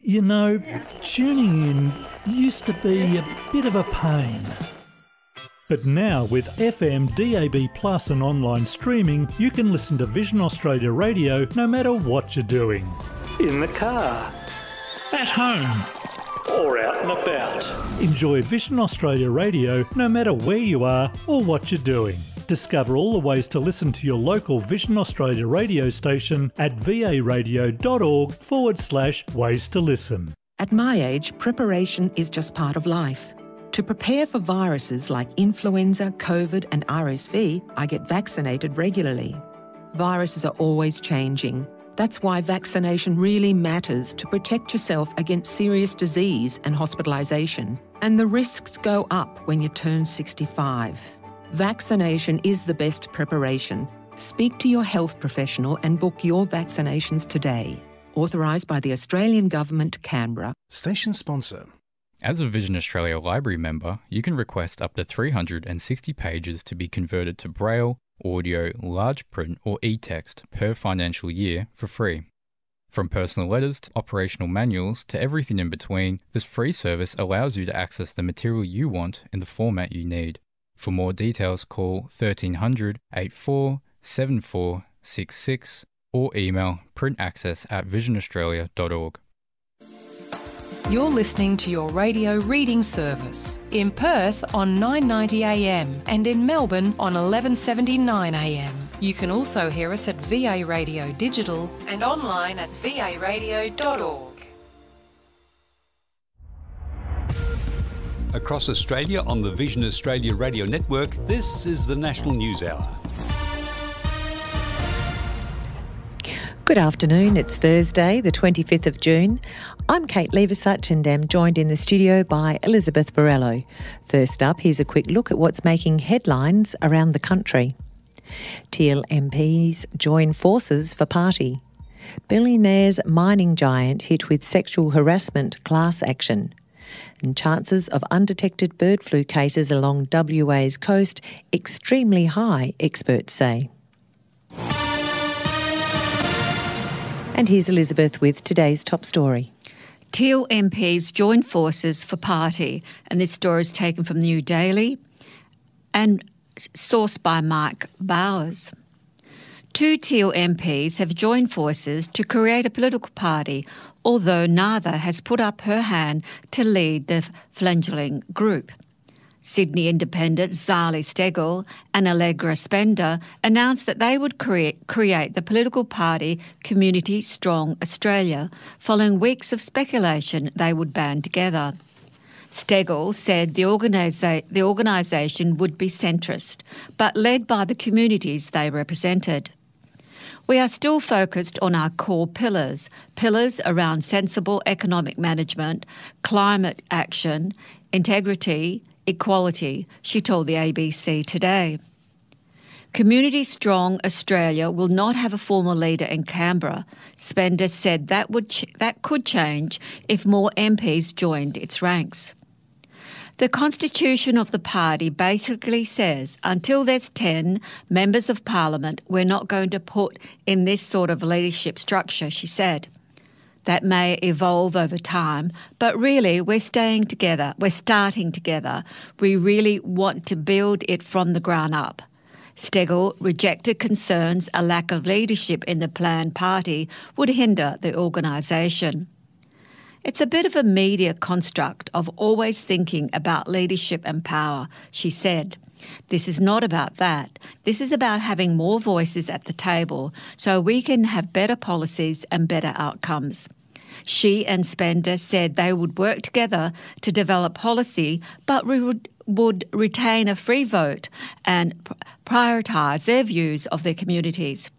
You know, tuning in used to be a bit of a pain. But now with FM, DAB Plus and online streaming, you can listen to Vision Australia Radio no matter what you're doing. In the car, at home, or out and about. Enjoy Vision Australia Radio no matter where you are or what you're doing. Discover all the ways to listen to your local Vision Australia radio station at varadio.org/ways to listen. At my age, preparation is just part of life. To prepare for viruses like influenza, COVID and RSV, I get vaccinated regularly. Viruses are always changing. That's why vaccination really matters to protect yourself against serious disease and hospitalisation. And the risks go up when you turn 65. Vaccination is the best preparation. Speak to your health professional and book your vaccinations today. Authorised by the Australian Government, Canberra. Station sponsor. As a Vision Australia Library member, you can request up to 360 pages to be converted to Braille, audio, large print or e-text per financial year for free. From personal letters to operational manuals to everything in between, this free service allows you to access the material you want in the format you need. For more details, call 1300 84 7466 or email printaccess@visionaustralia.org. You're listening to your radio reading service in Perth on 990 AM and in Melbourne on 1179 AM. You can also hear us at VA Radio Digital and online at varadio.org. Across Australia on the Vision Australia Radio Network, this is the National News Hour. Good afternoon, it's Thursday, the 25th of June. I'm Kate Leversuch and am joined in the studio by Elizabeth Borrello. First up, here's a quick look at what's making headlines around the country. Teal MPs join forces for party. Billionaire's mining giant hit with sexual harassment class action. And chances of undetected bird flu cases along WA's coast extremely high, experts say. And here's Elizabeth with today's top story. Teal MPs join forces for party, and this story is taken from the New Daily and sourced by Mike Bowers. 2 Teal MPs have joined forces to create a political party, although neither has put up her hand to lead the fledgling group. Sydney Independent Zali Steggall and Allegra Spender announced that they would create the political party Community Strong Australia, following weeks of speculation they would band together. Steggall said the organisation would be centrist, but led by the communities they represented. We are still focused on our core pillars around sensible economic management, climate action, integrity, equality, she told the ABC today. Community Strong Australia will not have a formal leader in Canberra. Spender said that could change if more MPs joined its ranks. The constitution of the party basically says until there's 10 members of parliament, we're not going to put in this sort of leadership structure, she said. That may evolve over time, but really we're staying together. We're starting together. We really want to build it from the ground up. Steggall rejected concerns a lack of leadership in the planned party would hinder the organisation. It's a bit of a media construct of always thinking about leadership and power, she said. This is not about that. This is about having more voices at the table so we can have better policies and better outcomes. She and Spender said they would work together to develop policy, but would retain a free vote and prioritise their views of their communities.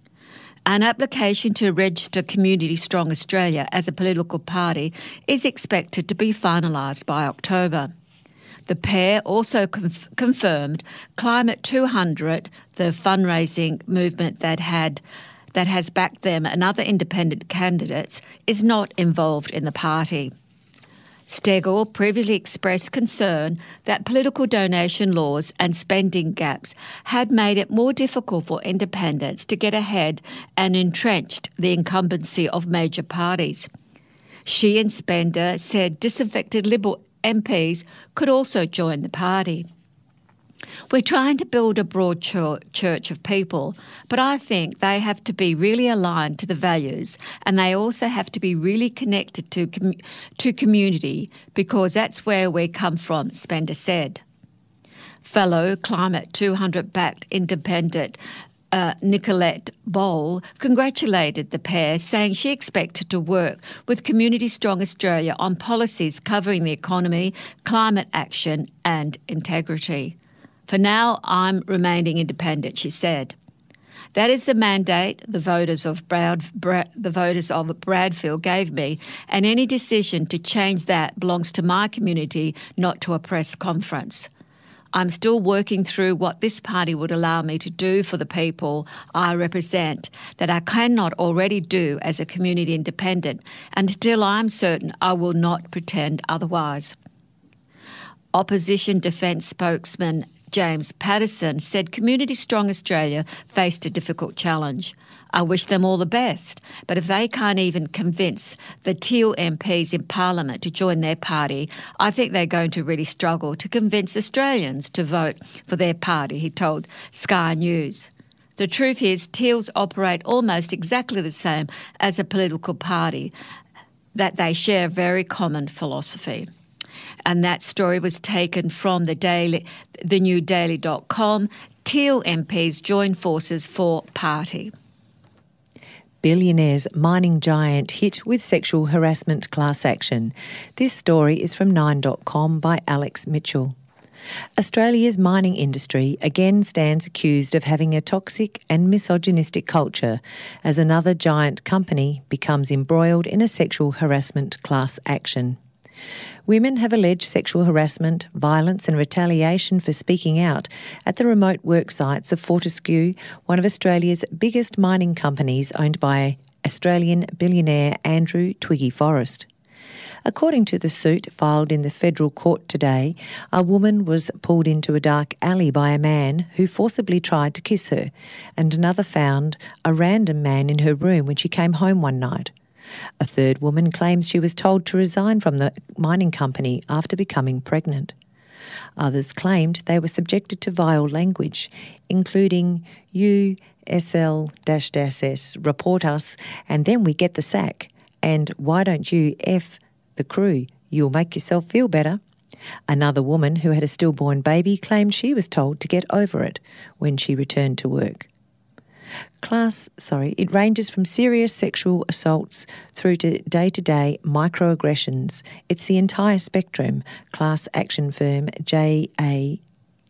An application to register Community Strong Australia as a political party is expected to be finalised by October. The pair also confirmed Climate 200, the fundraising movement that has backed them and other independent candidates, is not involved in the party. Steggall previously expressed concern that political donation laws and spending gaps had made it more difficult for independents to get ahead and entrenched the incumbency of major parties. She and Spender said disaffected Liberal MPs could also join the party. We're trying to build a broad church of people, but I think they have to be really aligned to the values, and they also have to be really connected to community, because that's where we come from, Spender said. Fellow Climate 200-backed independent Nicolette Bowl congratulated the pair, saying she expected to work with Community Strong Australia on policies covering the economy, climate action and integrity. For now, I'm remaining independent, she said. That is the mandate the voters of Bradfield gave me, and any decision to change that belongs to my community, not to a press conference. I'm still working through what this party would allow me to do for the people I represent that I cannot already do as a community independent, and until I'm certain I will not pretend otherwise. Opposition Defence spokesman James Patterson said Community Strong Australia faced a difficult challenge. I wish them all the best, but if they can't even convince the Teal MPs in Parliament to join their party, I think they're going to really struggle to convince Australians to vote for their party, he told Sky News. The truth is, Teals operate almost exactly the same as a political party, that they share a very common philosophy. And that story was taken from thenewdaily.com. Teal MPs join forces for party. Billionaire's mining giant hit with sexual harassment class action. This story is from 9.com by Alex Mitchell. Australia's mining industry again stands accused of having a toxic and misogynistic culture as another giant company becomes embroiled in a sexual harassment class action. Women have alleged sexual harassment, violence and retaliation for speaking out at the remote work sites of Fortescue, one of Australia's biggest mining companies owned by Australian billionaire Andrew Twiggy Forrest. According to the suit filed in the federal court today, a woman was pulled into a dark alley by a man who forcibly tried to kiss her, and another found a random man in her room when she came home one night. A third woman claims she was told to resign from the mining company after becoming pregnant. Others claimed they were subjected to vile language, including "you, SL-S, report us, and then we get the sack," and "why don't you F the crew, you'll make yourself feel better." Another woman who had a stillborn baby claimed she was told to get over it when she returned to work. It ranges from serious sexual assaults through to day-to-day microaggressions. It's the entire spectrum, class action firm JGA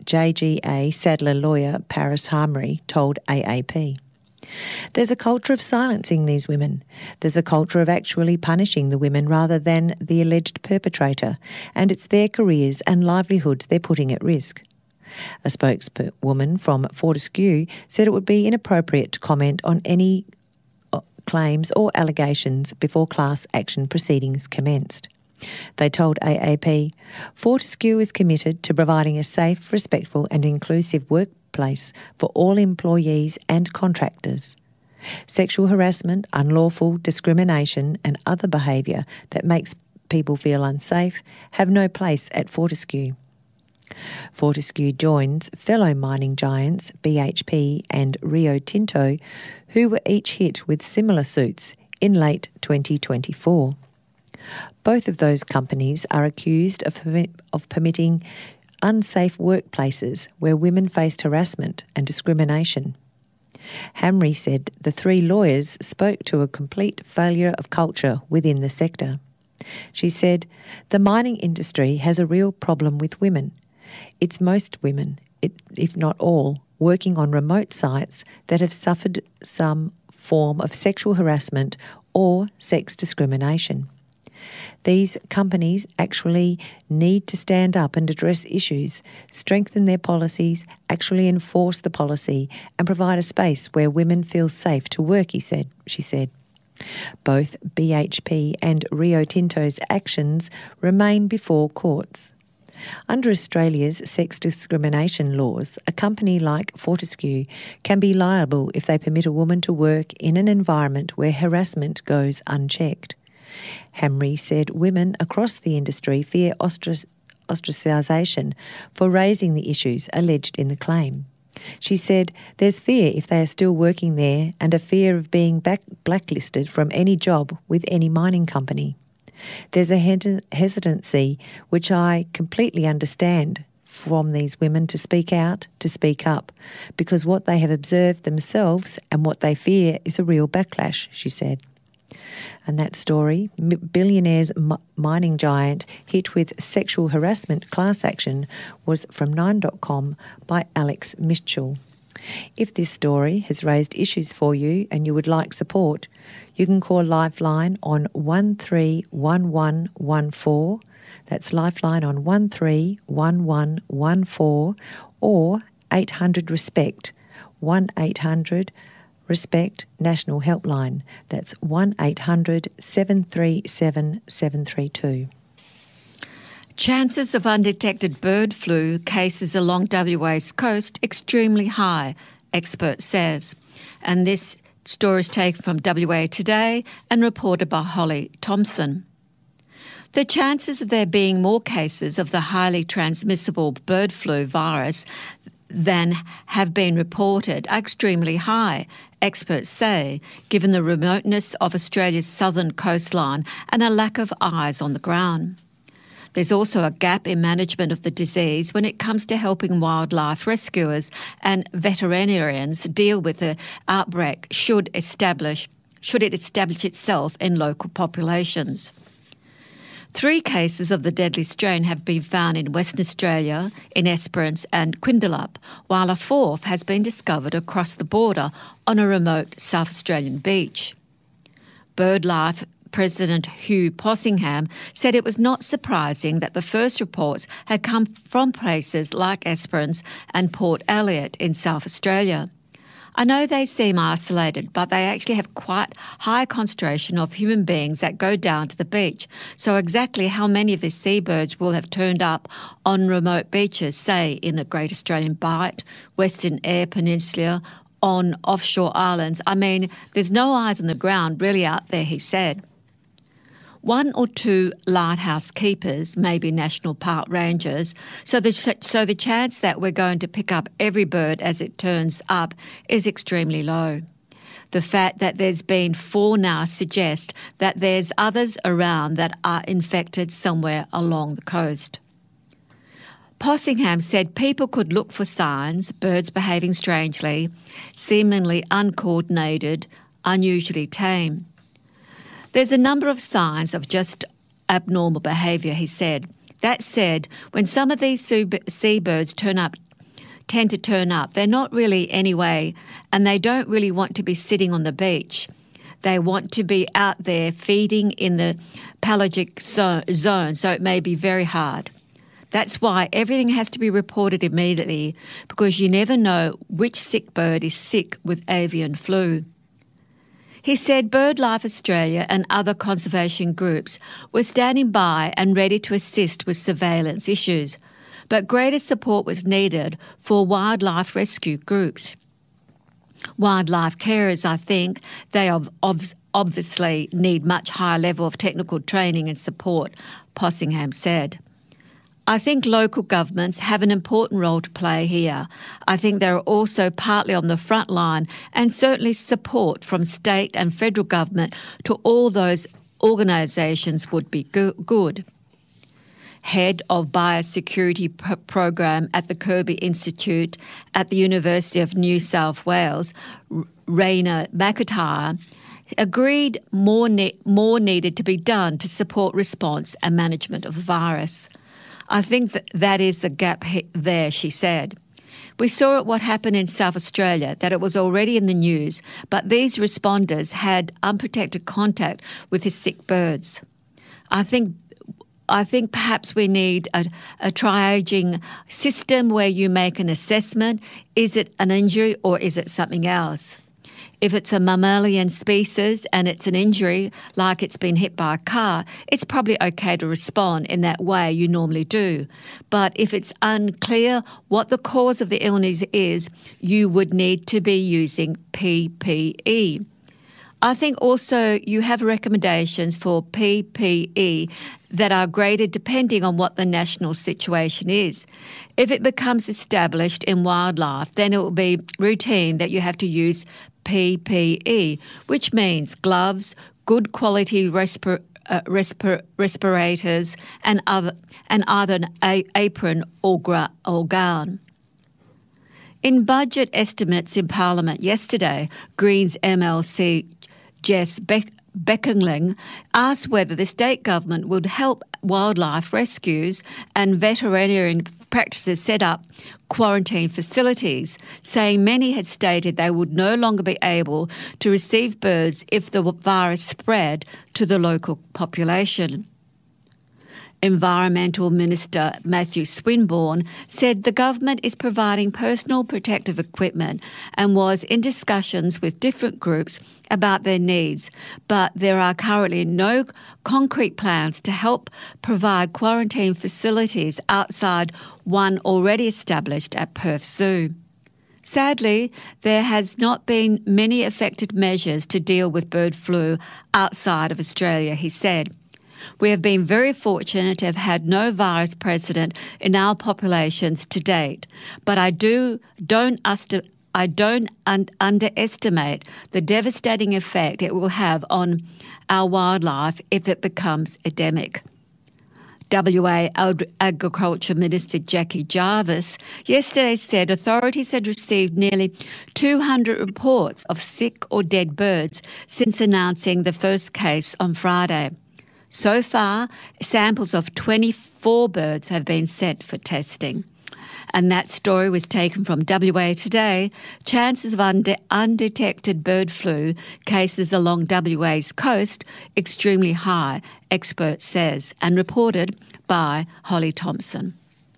Sadler lawyer Paris Harmery told AAP. There's a culture of silencing these women. There's a culture of actually punishing the women rather than the alleged perpetrator, and it's their careers and livelihoods they're putting at risk. A spokeswoman from Fortescue said it would be inappropriate to comment on any claims or allegations before class action proceedings commenced. They told AAP, Fortescue is committed to providing a safe, respectful and inclusive workplace for all employees and contractors. Sexual harassment, unlawful discrimination and other behaviour that makes people feel unsafe have no place at Fortescue. Fortescue joins fellow mining giants BHP and Rio Tinto, who were each hit with similar suits in late 2024. Both of those companies are accused of permitting unsafe workplaces where women faced harassment and discrimination. Hamry said the three lawyers spoke to a complete failure of culture within the sector. She said, "The mining industry has a real problem with women. It's most women, if not all, working on remote sites that have suffered some form of sexual harassment or sex discrimination. These companies actually need to stand up and address issues, strengthen their policies, actually enforce the policy and provide a space where women feel safe to work," she said. Both BHP and Rio Tinto's actions remain before courts. Under Australia's sex discrimination laws, a company like Fortescue can be liable if they permit a woman to work in an environment where harassment goes unchecked. Hamry said women across the industry fear ostracisation for raising the issues alleged in the claim. She said there's fear if they are still working there and a fear of being blacklisted from any job with any mining company. There's a hesitancy, which I completely understand, from these women to speak out, to speak up, because what they have observed themselves and what they fear is a real backlash, she said. And that story, billionaire's mining giant hit with sexual harassment class action, was from 9.com by Alex Mitchell. If this story has raised issues for you and you would like support, you can call Lifeline on 131114. That's Lifeline on 131114 or 800 RESPECT, 1-800-RESPECT National Helpline. That's 1-800-737-732. Chances of undetected bird flu cases along WA's coast extremely high, expert says. And this story is taken from WA Today and reported by Holly Thompson. The chances of there being more cases of the highly transmissible bird flu virus than have been reported are extremely high, experts say, given the remoteness of Australia's southern coastline and a lack of eyes on the ground. There's also a gap in management of the disease when it comes to helping wildlife rescuers and veterinarians deal with the outbreak should it establish itself in local populations. 3 cases of the deadly strain have been found in Western Australia, in Esperance and Quindalup, while a 4th has been discovered across the border on a remote South Australian beach. BirdLife President Hugh Possingham said it was not surprising that the first reports had come from places like Esperance and Port Elliot in South Australia. I know they seem isolated, but they actually have quite high concentration of human beings that go down to the beach. So exactly how many of these seabirds will have turned up on remote beaches, say in the Great Australian Bight, Western Eyre Peninsula, on offshore islands, I mean, there's no eyes on the ground really out there, he said. 1 or 2 lighthouse keepers, maybe national park rangers, so the chance that we're going to pick up every bird as it turns up is extremely low. The fact that there's been 4 now suggests that there's others around that are infected somewhere along the coast. Possingham said people could look for signs, birds behaving strangely, seemingly uncoordinated, unusually tame. There's a number of signs of just abnormal behaviour, he said. That said, when some of these seabirds tend to turn up, they're not really anyway, and they don't really want to be sitting on the beach. They want to be out there feeding in the pelagic zone, so it may be very hard. That's why everything has to be reported immediately, because you never know which sick bird is sick with avian flu. He said BirdLife Australia and other conservation groups were standing by and ready to assist with surveillance issues, but greater support was needed for wildlife rescue groups. Wildlife carers, I think, they obviously need much higher level of technical training and support, Possingham said. I think local governments have an important role to play here. I think they're also partly on the front line, and certainly support from state and federal government to all those organisations would be good. Head of Biosecurity Program at the Kirby Institute at the University of New South Wales, Raina McIntyre, agreed more needed to be done to support response and management of the virus. I think that is the gap there, she said. We saw what happened in South Australia, that it was already in the news, but these responders had unprotected contact with the sick birds. I think perhaps we need a triaging system where you make an assessment. Is it an injury or is it something else? If it's a mammalian species and it's an injury, like it's been hit by a car, it's probably okay to respond in that way you normally do. But if it's unclear what the cause of the illness is, you would need to be using PPE. I think also you have recommendations for PPE that are graded depending on what the national situation is. If it becomes established in wildlife, then it will be routine that you have to use PPE, which means gloves, good quality respirators, and either an apron or gown. In budget estimates in Parliament yesterday, Greens MLC Jess Beckingling asked whether the state government would help wildlife rescues and veterinarian practices set up quarantine facilities, saying many had stated they would no longer be able to receive birds if the virus spread to the local population. Environmental Minister Matthew Swinburne said the government is providing personal protective equipment and was in discussions with different groups about their needs, but there are currently no concrete plans to help provide quarantine facilities outside one already established at Perth Zoo. Sadly, there has not been many effective measures to deal with bird flu outside of Australia, he said. We have been very fortunate to have had no virus present in our populations to date, but I don't underestimate the devastating effect it will have on our wildlife if it becomes endemic. WA Agriculture Minister Jackie Jarvis yesterday said authorities had received nearly 200 reports of sick or dead birds since announcing the first case on Friday. So far, samples of 24 birds have been sent for testing. And that story was taken from WA Today. Chances of undetected bird flu cases along WA's coast extremely high, expert says, and reported by Holly Thompson.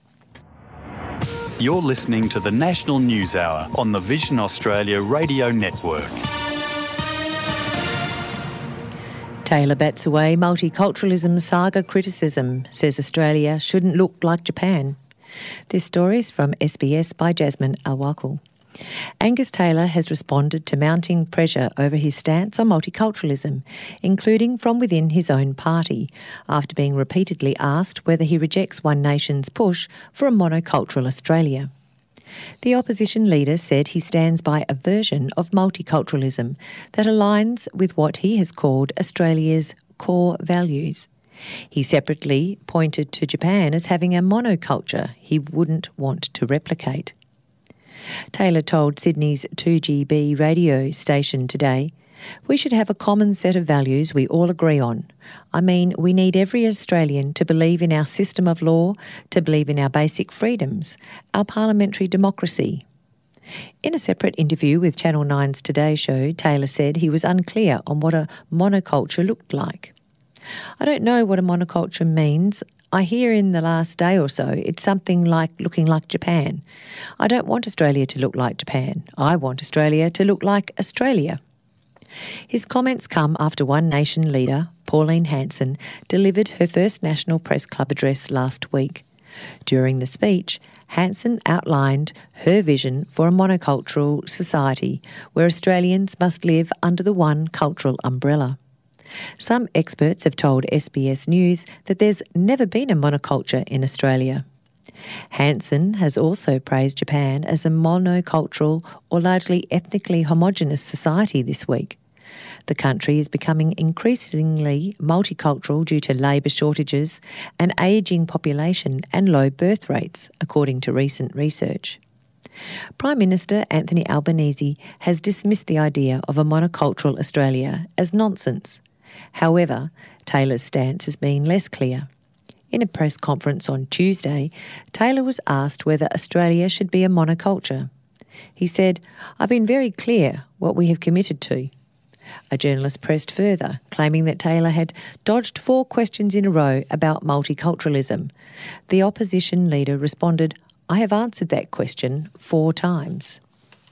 You're listening to the National News Hour on the Vision Australia Radio Network. Taylor bats away multiculturalism saga criticism, says Australia shouldn't look like Japan. This story is from SBS by Jasmine Alwakul. Angus Taylor has responded to mounting pressure over his stance on multiculturalism, including from within his own party, after being repeatedly asked whether he rejects One Nation's push for a monocultural Australia. The opposition leader said he stands by a version of multiculturalism that aligns with what he has called Australia's core values. He separately pointed to Japan as having a monoculture he wouldn't want to replicate. Taylor told Sydney's 2GB radio station today, "We should have a common set of values we all agree on. I mean, we need every Australian to believe in our system of law, to believe in our basic freedoms, our parliamentary democracy." In a separate interview with Channel 9's Today Show, Taylor said he was unclear on what a monoculture looked like. "I don't know what a monoculture means. I hear in the last day or so it's something like looking like Japan. I don't want Australia to look like Japan. I want Australia to look like Australia." His comments come after One Nation leader, Pauline Hanson, delivered her first National Press Club address last week. During the speech, Hanson outlined her vision for a monocultural society where Australians must live under the one cultural umbrella. Some experts have told SBS News that there's never been a monoculture in Australia. Hanson has also praised Japan as a monocultural or largely ethnically homogenous society this week. The country is becoming increasingly multicultural due to labour shortages, an ageing population and low birth rates, according to recent research. Prime Minister Anthony Albanese has dismissed the idea of a monocultural Australia as nonsense. However, Taylor's stance has been less clear. In a press conference on Tuesday, Taylor was asked whether Australia should be a monoculture. He said, "I've been very clear what we have committed to." A journalist pressed further, claiming that Taylor had dodged 4 questions in a row about multiculturalism. The opposition leader responded, "I have answered that question 4 times."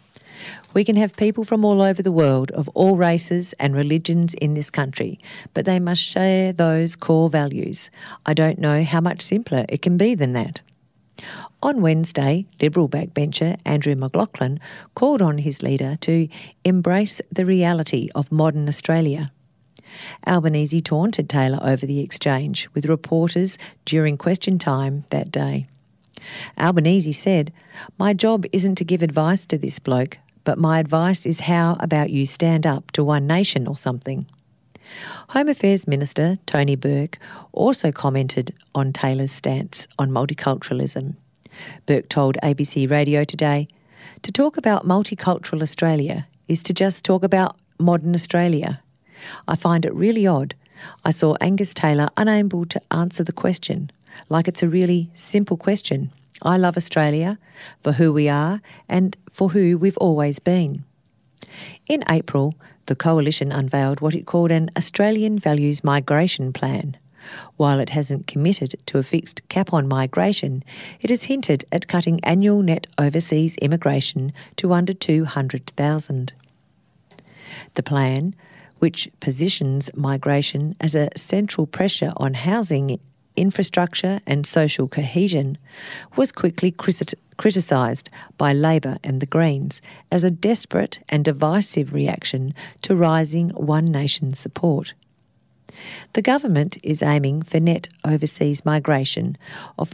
We can have people from all over the world of all races and religions in this country, but they must share those core values. I don't know how much simpler it can be than that. On Wednesday, Liberal backbencher Andrew McLaughlin called on his leader to embrace the reality of modern Australia. Albanese taunted Taylor over the exchange with reporters during question time that day. Albanese said, "My job isn't to give advice to this bloke, but my advice is how about you stand up to One Nation or something." Home Affairs Minister Tony Burke also commented on Taylor's stance on multiculturalism. Burke told ABC Radio Today, "To talk about multicultural Australia is to just talk about modern Australia. I find it really odd. I saw Angus Taylor unable to answer the question, like it's a really simple question. I love Australia for who we are and for who we've always been." In April, the Coalition unveiled what it called an Australian Values Migration Plan. While it hasn't committed to a fixed cap on migration, it has hinted at cutting annual net overseas immigration to under 200,000. The plan, which positions migration as a central pressure on housing, infrastructure and social cohesion, was quickly criticised by Labor and the Greens as a desperate and divisive reaction to rising One Nation support. The government is aiming for net overseas migration of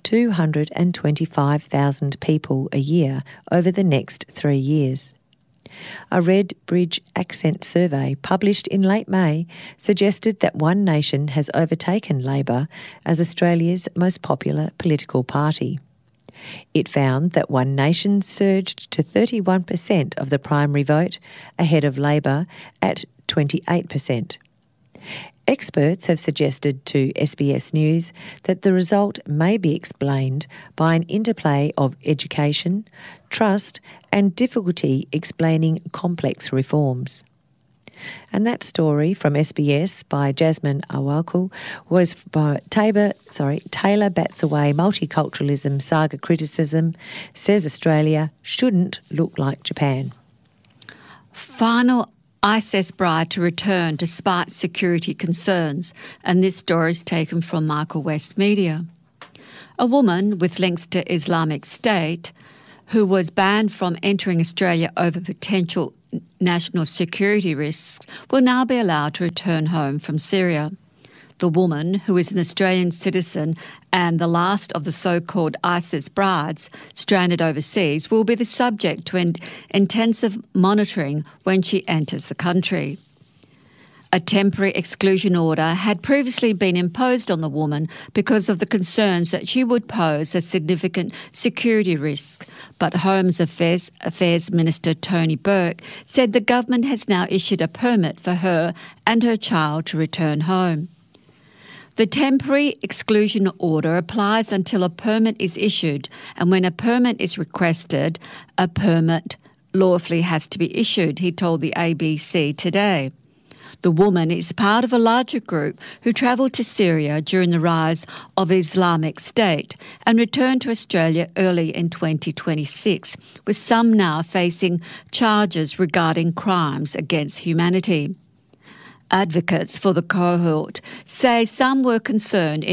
225,000 people a year over the next 3 years. A Red Bridge Accent survey published in late May suggested that One Nation has overtaken Labor as Australia's most popular political party. It found that One Nation surged to 31% of the primary vote, ahead of Labor at 28%. Experts have suggested to SBS News that the result may be explained by an interplay of education, trust and difficulty explaining complex reforms. And that story from SBS by Jasmine Awalku was by Taylor bats away multiculturalism saga criticism, says Australia shouldn't look like Japan. Final ISIS bride to return despite security concerns, and this story is taken from Michael West Media. A woman with links to Islamic State who was banned from entering Australia over potential national security risks will now be allowed to return home from Syria. The woman, who is an Australian citizen and the last of the so-called ISIS brides stranded overseas, will be the subject to intensive monitoring when she enters the country. A temporary exclusion order had previously been imposed on the woman because of the concerns that she would pose a significant security risk, but Home Affairs Minister Tony Burke said the government has now issued a permit for her and her child to return home. The temporary exclusion order applies until a permit is issued, and when a permit is requested, a permit lawfully has to be issued, he told the ABC Today. The woman is part of a larger group who travelled to Syria during the rise of Islamic State and returned to Australia early in 2026, with some now facing charges regarding crimes against humanity. Advocates for the cohort say some were coerced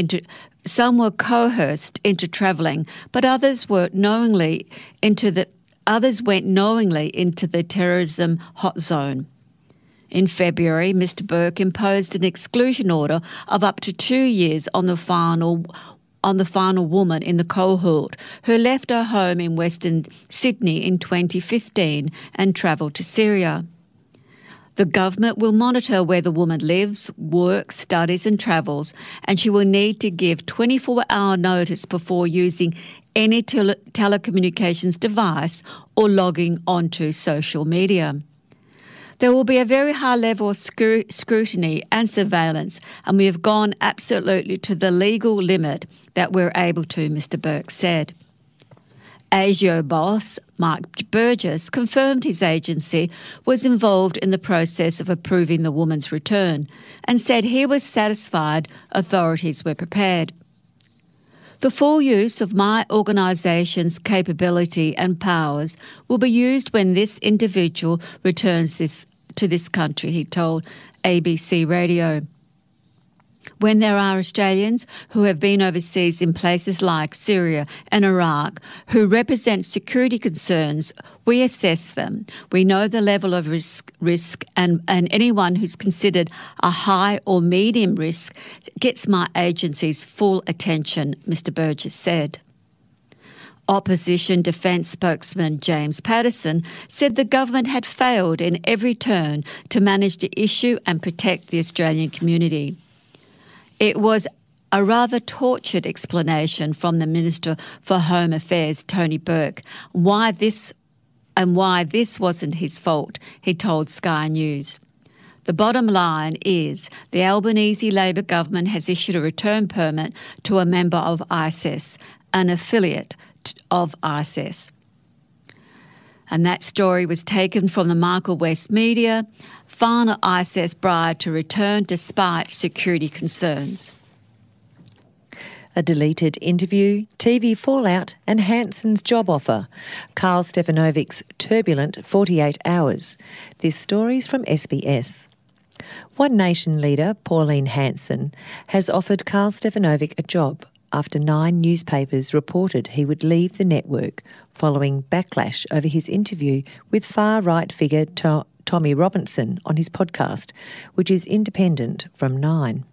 into travelling, but others went knowingly into the terrorism hot zone. In February, Mr Burke imposed an exclusion order of up to 2 years on the final woman in the cohort who left her home in Western Sydney in 2015 and travelled to Syria. The government will monitor where the woman lives, works, studies and travels, and she will need to give 24-hour notice before using any telecommunications device or logging onto social media. There will be a very high level of scrutiny and surveillance, and we have gone absolutely to the legal limit that we're able to, Mr Burke said. ASIO boss Mike Burgess confirmed his agency was involved in the process of approving the woman's return and said he was satisfied authorities were prepared. The full use of my organisation's capability and powers will be used when this individual returns to this country, he told ABC Radio. When there are Australians who have been overseas in places like Syria and Iraq who represent security concerns, we assess them. We know the level of risk and anyone who's considered a high or medium risk gets my agency's full attention, Mr Burgess said. Opposition Defence spokesman James Patterson said the government had failed in every turn to manage the issue and protect the Australian community. It was a rather tortured explanation from the Minister for Home Affairs, Tony Burke, why this wasn't his fault, he told Sky News. The bottom line is the Albanese Labor government has issued a return permit to a member of ISIS, an affiliate of ISIS. And that story was taken from the Michael West media. Final ISIS bribed to return despite security concerns. A deleted interview, TV fallout and Hanson's job offer. Karl Stefanovic's turbulent 48 hours. This story's from SBS. One Nation leader, Pauline Hanson, has offered Karl Stefanovic a job after 9 newspapers reported he would leave the network following backlash over his interview with far-right figure Tommy Robinson on his podcast, which is independent from Nine.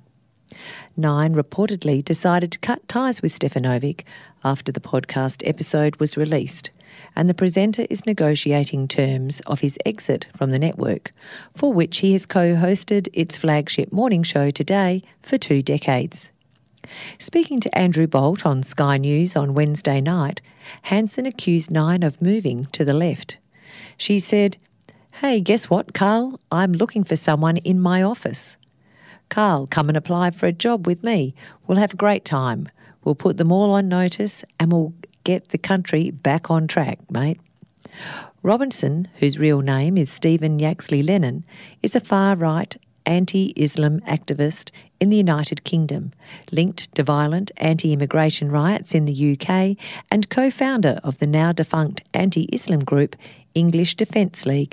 Nine reportedly decided to cut ties with Stefanovic after the podcast episode was released, and the presenter is negotiating terms of his exit from the network, for which he has co-hosted its flagship morning show Today for 2 decades. Speaking to Andrew Bolt on Sky News on Wednesday night, Hanson accused Nine of moving to the left. She said, "Hey, guess what, Karl? I'm looking for someone in my office. Karl, come and apply for a job with me. We'll have a great time. We'll put them all on notice and we'll get the country back on track, mate." Robinson, whose real name is Stephen Yaxley Lennon, is a far-right anti-Islam activist in the United Kingdom, linked to violent anti-immigration riots in the UK and co-founder of the now-defunct anti-Islam group English Defence League.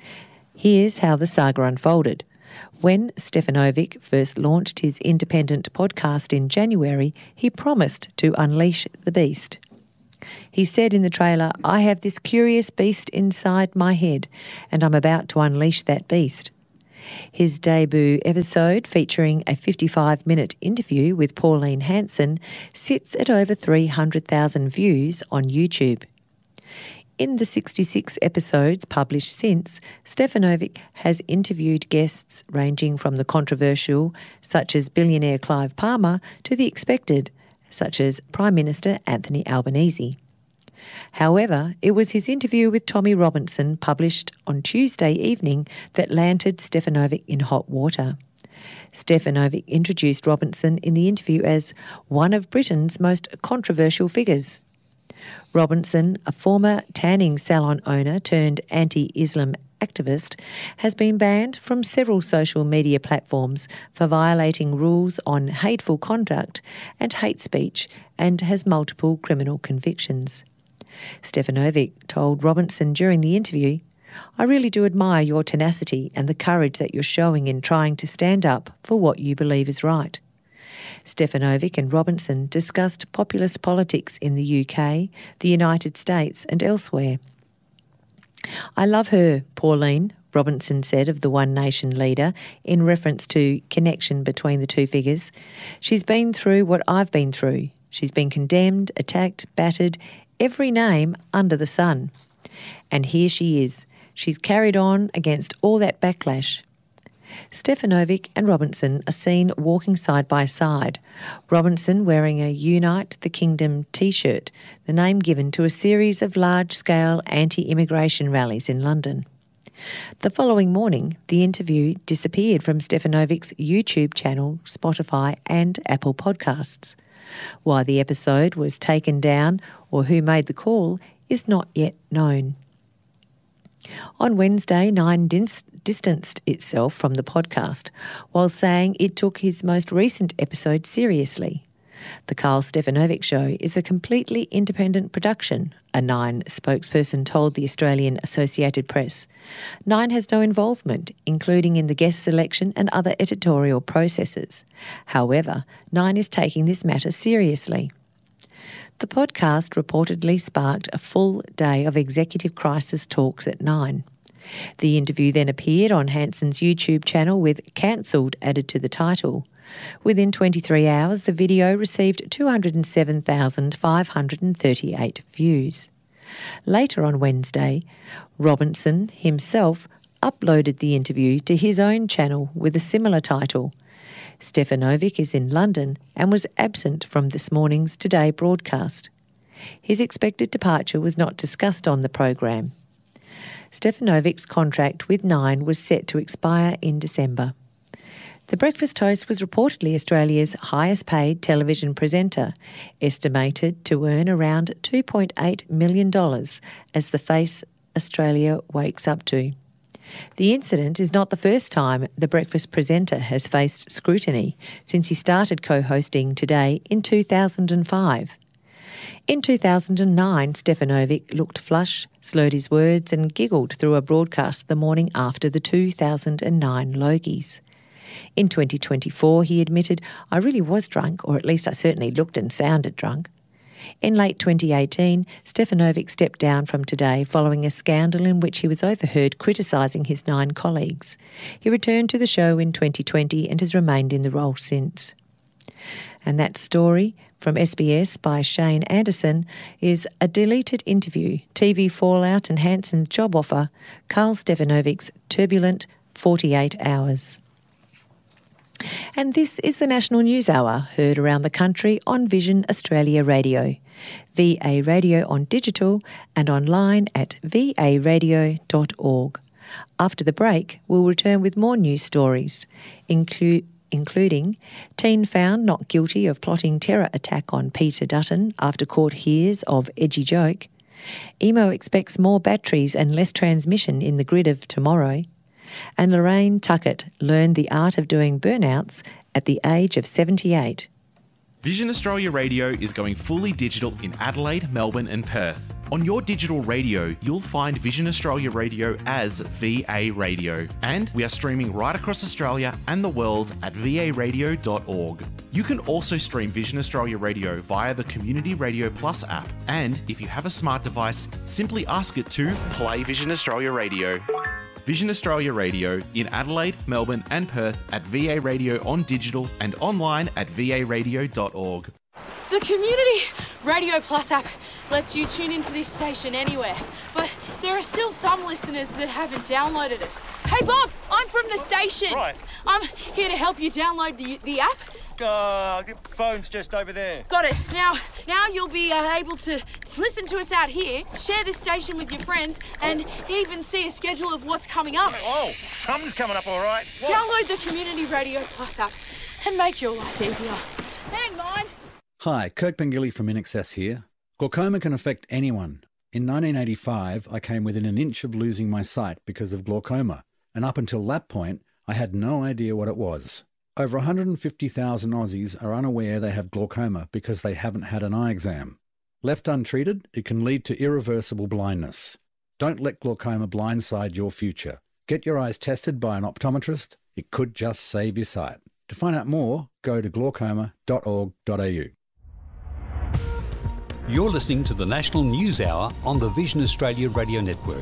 Here's how the saga unfolded. When Stefanovic first launched his independent podcast in January, he promised to unleash the beast. He said in the trailer, "I have this curious beast inside my head, and I'm about to unleash that beast." His debut episode, featuring a 55-minute interview with Pauline Hanson, sits at over 300,000 views on YouTube. In the 66 episodes published since, Stefanovic has interviewed guests ranging from the controversial, such as billionaire Clive Palmer, to the expected, such as Prime Minister Anthony Albanese. However, it was his interview with Tommy Robinson, published on Tuesday evening, that landed Stefanovic in hot water. Stefanovic introduced Robinson in the interview as one of Britain's most controversial figures. Robinson, a former tanning salon owner turned anti-Islam activist, has been banned from several social media platforms for violating rules on hateful conduct and hate speech, and has multiple criminal convictions. Stefanovic told Robinson during the interview, "I really do admire your tenacity and the courage that you're showing in trying to stand up for what you believe is right." Stefanovic and Robinson discussed populist politics in the UK, the United States and elsewhere. "I love her, Pauline," Robinson said of the One Nation leader in reference to connection between the two figures. "She's been through what I've been through. She's been condemned, attacked, battered, every name under the sun. And here she is. She's carried on against all that backlash." Stefanovic and Robinson are seen walking side by side, Robinson wearing a Unite the Kingdom T-shirt, the name given to a series of large-scale anti-immigration rallies in London. The following morning, the interview disappeared from Stefanovic's YouTube channel, Spotify and Apple Podcasts. Why the episode was taken down or who made the call is not yet known. On Wednesday, Nine distanced itself from the podcast while saying it took his most recent episode seriously. The Carl Stefanovic Show is a completely independent production, a Nine spokesperson told the Australian Associated Press. Nine has no involvement, including in the guest selection and other editorial processes. However, Nine is taking this matter seriously. The podcast reportedly sparked a full day of executive crisis talks at Nine. The interview then appeared on Hanson's YouTube channel with "cancelled" added to the title. Within 23 hours, the video received 207,538 views. Later on Wednesday, Robinson himself uploaded the interview to his own channel with a similar title. Stefanovic is in London and was absent from this morning's Today broadcast. His expected departure was not discussed on the program. Stefanovic's contract with Nine was set to expire in December. The breakfast host was reportedly Australia's highest paid television presenter, estimated to earn around $2.8 million as the face Australia wakes up to. The incident is not the first time the breakfast presenter has faced scrutiny since he started co-hosting Today in 2005. In 2009, Stefanovic looked flush, slurred his words and giggled through a broadcast the morning after the 2009 Logies. In 2024, he admitted, "I really was drunk, or at least I certainly looked and sounded drunk." In late 2018, Stefanovic stepped down from Today following a scandal in which he was overheard criticising his Nine colleagues. He returned to the show in 2020 and has remained in the role since. And that story from SBS by Shane Anderson is a deleted interview, TV fallout and Hanson's job offer, Carl Stefanovic's turbulent 48 hours. And this is the National News Hour, heard around the country on Vision Australia Radio, VA Radio on digital and online at varadio.org. After the break, we'll return with more news stories, including teen found not guilty of plotting terror attack on Peter Dutton after court hears of edgy joke. EMO expects more batteries and less transmission in the grid of tomorrow. And Lorraine Tuckett learned the art of doing burnouts at the age of 78. Vision Australia Radio is going fully digital in Adelaide, Melbourne and Perth. On your digital radio, you'll find Vision Australia Radio as VA Radio. And we are streaming right across Australia and the world at varadio.org. You can also stream Vision Australia Radio via the Community Radio Plus app. And if you have a smart device, simply ask it to play Vision Australia Radio. Vision Australia Radio in Adelaide, Melbourne and Perth at VA Radio on digital and online at varadio.org. The Community Radio Plus app lets you tune into this station anywhere, but there are still some listeners that haven't downloaded it. Hey Bob, I'm from the station. Right. I'm here to help you download the app. Phone's just over there. Got it. Now you'll be able to listen to us out here, share this station with your friends, and even see a schedule of what's coming up. Oh, something's coming up all right. What? Download the Community Radio Plus app and make your life easier. Hang on. Hi, Kirk Pengilly from INXS here. Glaucoma can affect anyone. In 1985, I came within an inch of losing my sight because of glaucoma, and up until that point, I had no idea what it was. Over 150,000 Aussies are unaware they have glaucoma because they haven't had an eye exam. Left untreated, it can lead to irreversible blindness. Don't let glaucoma blindside your future. Get your eyes tested by an optometrist. It could just save your sight. To find out more, go to glaucoma.org.au. You're listening to the National News Hour on the Vision Australia Radio Network.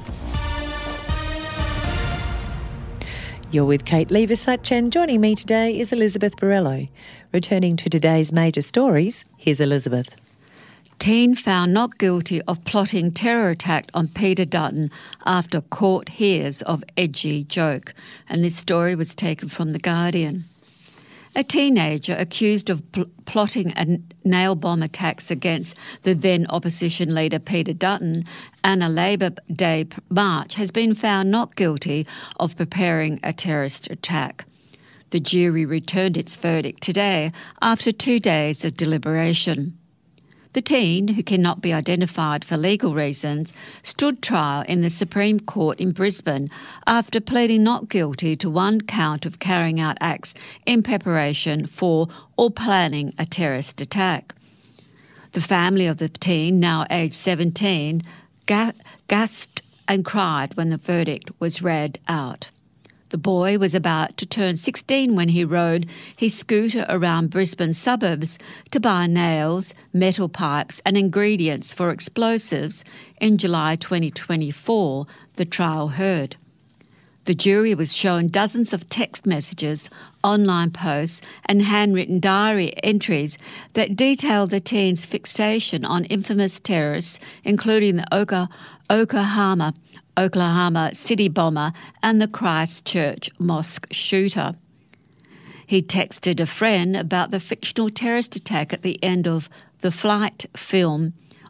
You're with Kate Leversuch, and joining me today is Elizabeth Borrello. Returning to today's major stories, here's Elizabeth. Teen found not guilty of plotting terror attack on Peter Dutton after court hears of edgy joke. And this story was taken from The Guardian. A teenager accused of plotting a nail bomb attacks against the then opposition leader Peter Dutton and a Labor Day march has been found not guilty of preparing a terrorist attack. The jury returned its verdict today after 2 days of deliberation. The teen, who cannot be identified for legal reasons, stood trial in the Supreme Court in Brisbane after pleading not guilty to one count of carrying out acts in preparation for or planning a terrorist attack. The family of the teen, now aged 17, gasped and cried when the verdict was read out. The boy was about to turn 16 when he rode his scooter around Brisbane suburbs to buy nails, metal pipes and ingredients for explosives in July 2024, the trial heard. The jury was shown dozens of text messages, online posts and handwritten diary entries that detailed the teen's fixation on infamous terrorists, including the Oklahoma City bomber and the Christchurch mosque shooter. He texted a friend about the fictional terrorist attack at the end of the film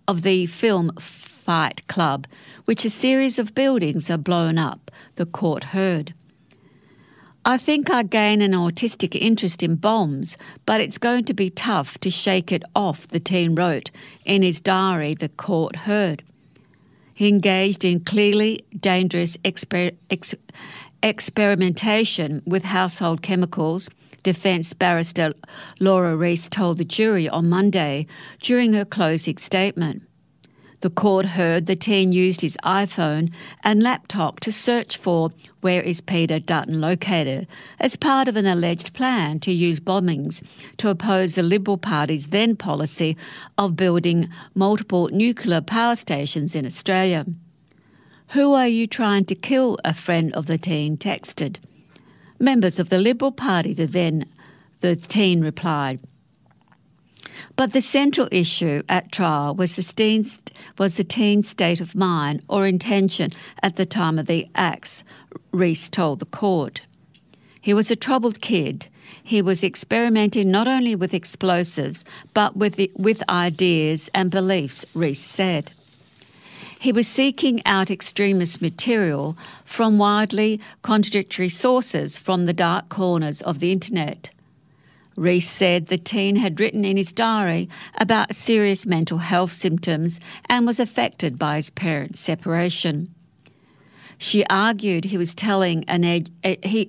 Fight Club, which a series of buildings are blown up, the court heard. I think I gain an autistic interest in bombs, but it's going to be tough to shake it off, the teen wrote in his diary, the court heard. He engaged in clearly dangerous experimentation with household chemicals, defence barrister Laura Rees told the jury on Monday during her closing statement. The court heard the teen used his iPhone and laptop to search for "Where is Peter Dutton located?" as part of an alleged plan to use bombings to oppose the Liberal Party's then policy of building multiple nuclear power stations in Australia. "Who are you trying to kill?" a friend of the teen texted. "Members of the Liberal Party," the teen replied. But the central issue at trial was the teen's state of mind or intention at the time of the acts, Rees told the court. He was a troubled kid. He was experimenting not only with explosives but with ideas and beliefs, Rees said. He was seeking out extremist material from widely contradictory sources from the dark corners of the internet. Rees said the teen had written in his diary about serious mental health symptoms and was affected by his parents' separation. She argued he was telling an edgy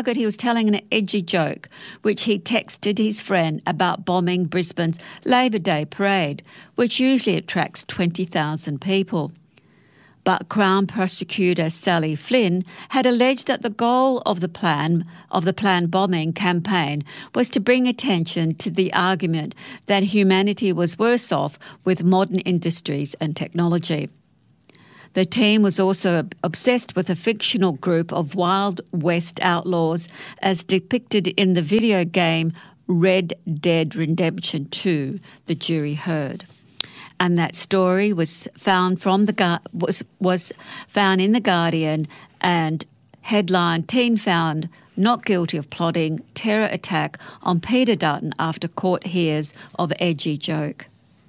joke, which he texted his friend about bombing Brisbane's Labor Day parade, which usually attracts 20,000 people. But Crown Prosecutor Sally Flynn had alleged that the goal of the planned bombing campaign was to bring attention to the argument that humanity was worse off with modern industries and technology. The team was also obsessed with a fictional group of Wild West outlaws as depicted in the video game Red Dead Redemption 2, the jury heard. And that story was found was found in The Guardian and headline, "Teen found not guilty of plotting terror attack on Peter Dutton after court hears of edgy joke."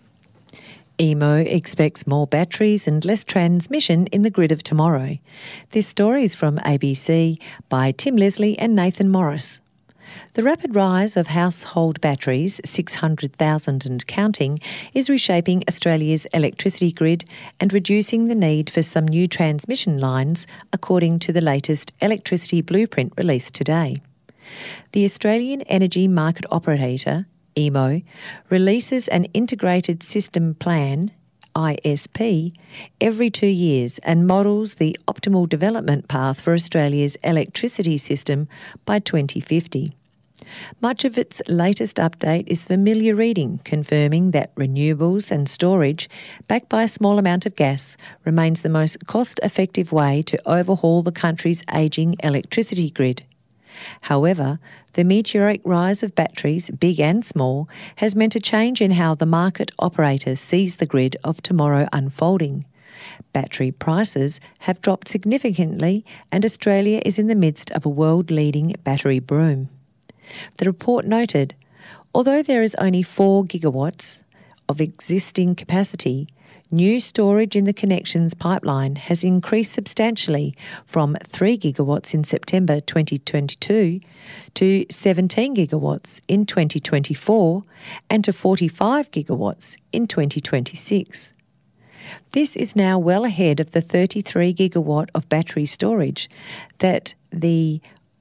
EMO expects more batteries and less transmission in the grid of tomorrow. This story is from ABC by Tim Leslie and Nathan Morris. The rapid rise of household batteries, 600,000 and counting, is reshaping Australia's electricity grid and reducing the need for some new transmission lines, according to the latest electricity blueprint released today. The Australian Energy Market Operator, EMO, releases an Integrated System Plan, ISP, every 2 years and models the optimal development path for Australia's electricity system by 2050. Much of its latest update is familiar reading, confirming that renewables and storage, backed by a small amount of gas, remains the most cost-effective way to overhaul the country's ageing electricity grid. However, the meteoric rise of batteries, big and small, has meant a change in how the market operator sees the grid of tomorrow unfolding. Battery prices have dropped significantly and Australia is in the midst of a world-leading battery boom. The report noted, although there is only 4 gigawatts of existing capacity, new storage in the connections pipeline has increased substantially from 3 gigawatts in September 2022 to 17 gigawatts in 2024 and to 45 gigawatts in 2026. This is now well ahead of the 33 gigawatt of battery storage that the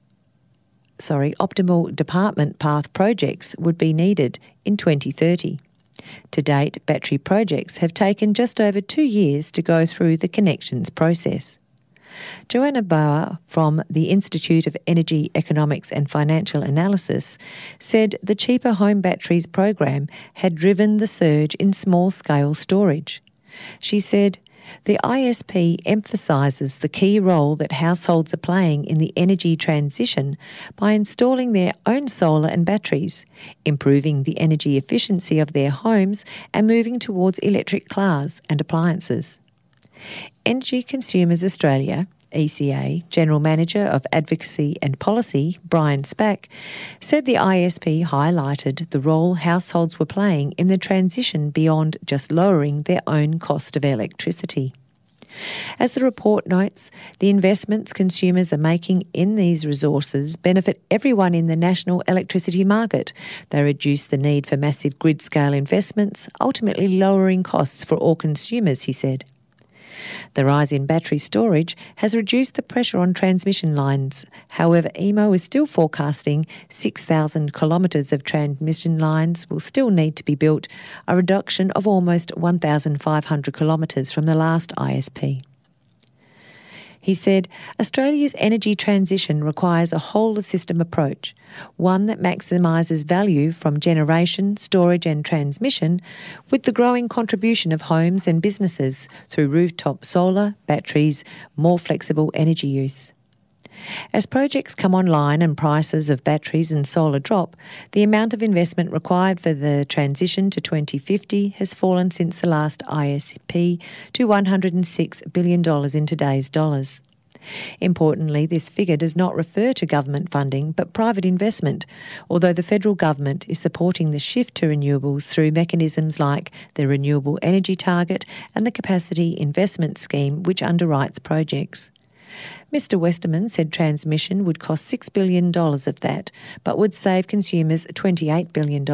optimal department path projects would be needed in 2030. To date, battery projects have taken just over 2 years to go through the connections process. Joanna Bauer from the Institute of Energy Economics and Financial Analysis said the Cheaper Home Batteries program had driven the surge in small-scale storage. She said, "The ISP emphasises the key role that households are playing in the energy transition by installing their own solar and batteries, improving the energy efficiency of their homes and moving towards electric cars and appliances." Energy Consumers Australia, ECA, General Manager of Advocacy and Policy, Brian Spack, said the ISP highlighted the role households were playing in the transition beyond just lowering their own cost of electricity. As the report notes, the investments consumers are making in these resources benefit everyone in the national electricity market. They reduce the need for massive grid-scale investments, ultimately lowering costs for all consumers, he said. The rise in battery storage has reduced the pressure on transmission lines. However, EMO is still forecasting 6,000 kilometres of transmission lines will still need to be built, a reduction of almost 1,500 kilometres from the last ISP. He said, Australia's energy transition requires a whole-of-system approach, one that maximises value from generation, storage and transmission, with the growing contribution of homes and businesses through rooftop solar, batteries, more flexible energy use. As projects come online and prices of batteries and solar drop, the amount of investment required for the transition to 2050 has fallen since the last ISP to $106 billion in today's dollars. Importantly, this figure does not refer to government funding but private investment, although the federal government is supporting the shift to renewables through mechanisms like the Renewable Energy Target and the Capacity Investment Scheme, which underwrites projects. Mr Westerman said transmission would cost $6 billion of that, but would save consumers $28 billion.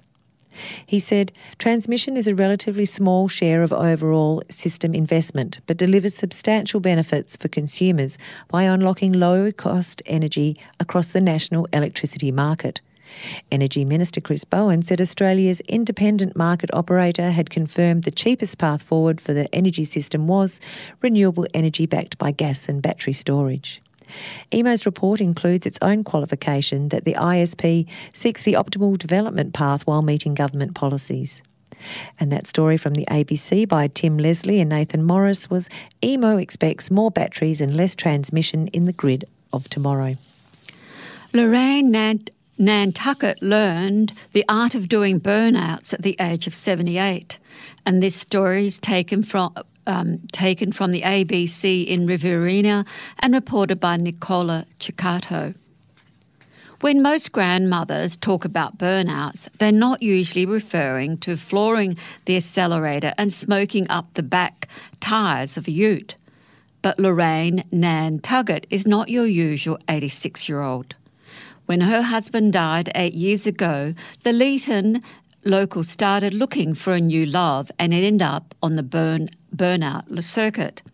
He said, transmission is a relatively small share of overall system investment, but delivers substantial benefits for consumers by unlocking low-cost energy across the national electricity market. Energy Minister Chris Bowen said Australia's independent market operator had confirmed the cheapest path forward for the energy system was renewable energy backed by gas and battery storage. EMO's report includes its own qualification that the ISP seeks the optimal development path while meeting government policies. And that story from the ABC by Tim Leslie and Nathan Morris was EMO expects more batteries and less transmission in the grid of tomorrow. Lorraine Nantucket learned the art of doing burnouts at the age of 78, and this story is taken from the ABC in Riverina and reported by Nicola Ciccato. When most grandmothers talk about burnouts, they're not usually referring to flooring the accelerator and smoking up the back tyres of a ute. But Lorraine Nantucket is not your usual 86-year-old. When her husband died 8 years ago, the Leeton locals started looking for a new love and it ended up on the burnout circuit.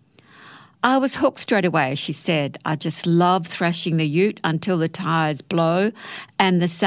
I was hooked straight away, she said. I just love thrashing the ute until the tyres blow and that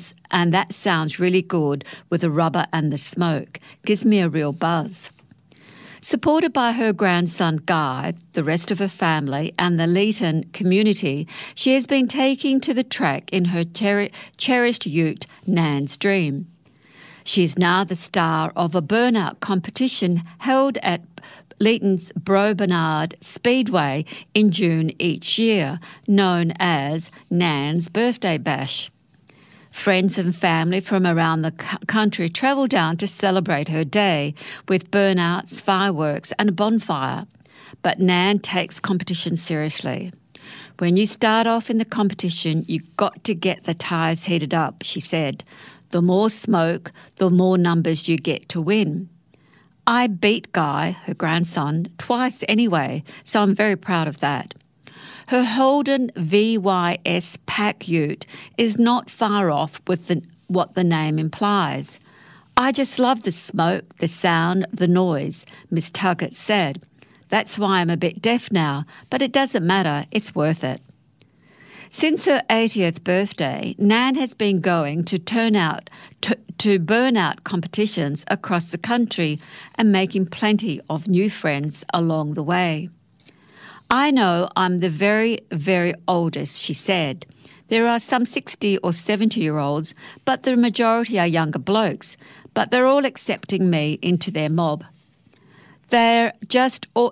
sounds really good with the rubber and the smoke. Gives me a real buzz. Supported by her grandson Guy, the rest of her family and the Leeton community, she has been taking to the track in her cherished ute, Nan's Dream. She is now the star of a burnout competition held at Leeton's Bro Bernard Speedway in June each year, known as Nan's Birthday Bash. Friends and family from around the country travel down to celebrate her day with burnouts, fireworks and a bonfire. But Nan takes competition seriously. When you start off in the competition, you've got to get the tyres heated up, she said. The more smoke, the more numbers you get to win. I beat Guy, her grandson, twice anyway, so I'm very proud of that. Her Holden VYS pack ute is not far off with what the name implies. I just love the smoke, the sound, the noise, Miss Tuggett said. That's why I'm a bit deaf now, but it doesn't matter, it's worth it. Since her 80th birthday, Nan has been going to burnout competitions across the country and making plenty of new friends along the way. I know I'm the very, very oldest, she said. There are some 60 or 70-year-olds, but the majority are younger blokes, but they're all accepting me into their mob. They just all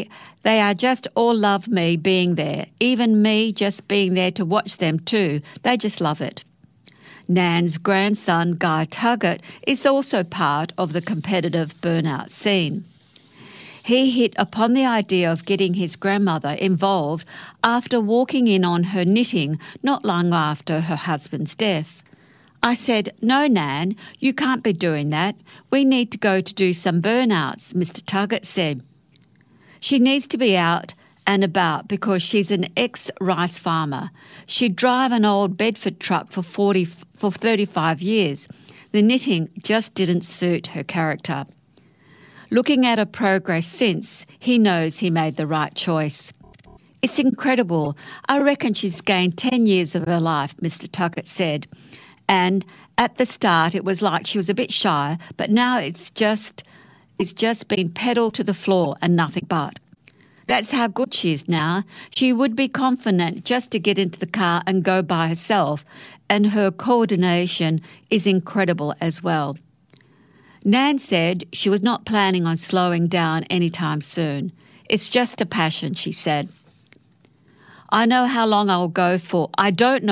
love me being there, even me just being there to watch them too. They just love it. Nan's grandson, Guy Tuggett, is also part of the competitive burnout scene. He hit upon the idea of getting his grandmother involved after walking in on her knitting not long after her husband's death. I said, "No, Nan, you can't be doing that. We need to go to do some burnouts," Mr. Tuggett said. She needs to be out and about because she's an ex-rice farmer. She'd drive an old Bedford truck for 35 years. The knitting just didn't suit her character. Looking at her progress since, he knows he made the right choice. It's incredible. I reckon she's gained 10 years of her life, Mr. Tuggett said. And at the start, it was like she was a bit shy, but now it's just been pedal to the floor and nothing but. That's how good she is now. She would be confident just to get into the car and go by herself, and her coordination is incredible as well. Nan said she was not planning on slowing down anytime soon. It's just a passion, she said. I don't know how long I'll go for. I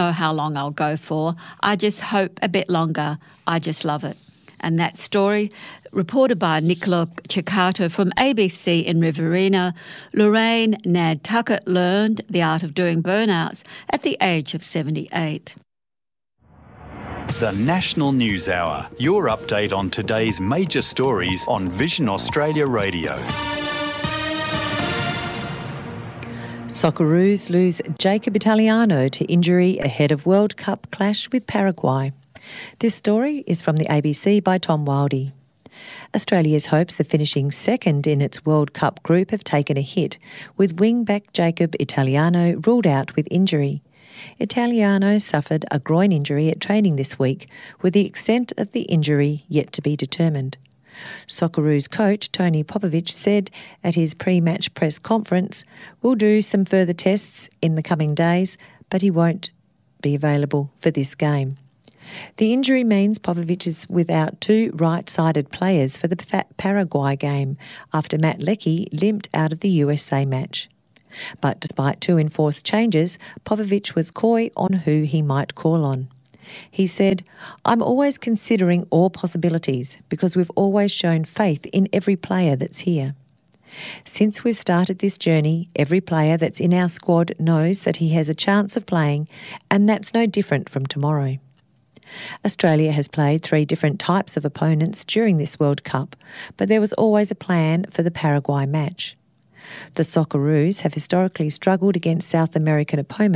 just hope a bit longer. I just love it. And that story, reported by Nicola Ciccato from ABC in Riverina, Lorraine Nan Tuggett learned the art of doing burnouts at the age of 78. The National News Hour, your update on today's major stories on Vision Australia Radio. Socceroos lose Jacob Italiano to injury ahead of World Cup clash with Paraguay. This story is from the ABC by Tom Wildey. Australia's hopes of finishing second in its World Cup group have taken a hit, with wing-back Jacob Italiano ruled out with injury. Italiano suffered a groin injury at training this week, with the extent of the injury yet to be determined. Socceroos coach Tony Popovic said at his pre-match press conference, "We'll do some further tests in the coming days, but he won't be available for this game." The injury means Popovic is without two right-sided players for the Paraguay game after Matt Leckie limped out of the USA match. But despite two enforced changes, Popovic was coy on who he might call on. He said, "I'm always considering all possibilities because we've always shown faith in every player that's here. Since we've started this journey, every player that's in our squad knows that he has a chance of playing, and that's no different from tomorrow." Australia has played 3 different types of opponents during this World Cup, but there was always a plan for the Paraguay match. The Socceroos have historically struggled against South American opponents